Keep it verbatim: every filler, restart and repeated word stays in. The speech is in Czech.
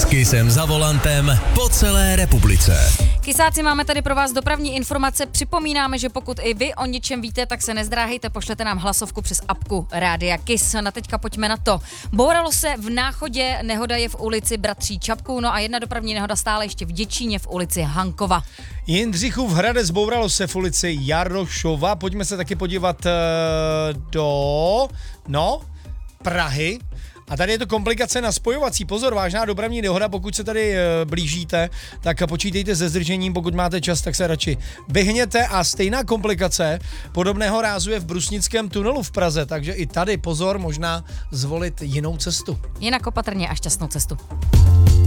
S Kissem za volantem po celé republice. Kysáci, máme tady pro vás dopravní informace. Připomínáme, že pokud i vy o něčem víte, tak se nezdráhejte, pošlete nám hlasovku přes apku Rádia Kiss. Na teďka pojďme na to. Bouralo se v Náchodě, nehoda je v ulici Bratří Čapků, no a jedna dopravní nehoda stále ještě v Děčíně v ulici Hankova. Jindřichův Hradec, bouralo se v ulici Jarošova. Pojďme se taky podívat uh, do, no, Prahy. A tady je to komplikace na spojovací. Pozor, vážná dopravní nehoda, pokud se tady e, blížíte, tak počítejte se zdržením, pokud máte čas, tak se radši vyhněte. A stejná komplikace podobného rázu je v Brusnickém tunelu v Praze, takže i tady pozor, možná zvolit jinou cestu. Jinak opatrně a šťastnou cestu.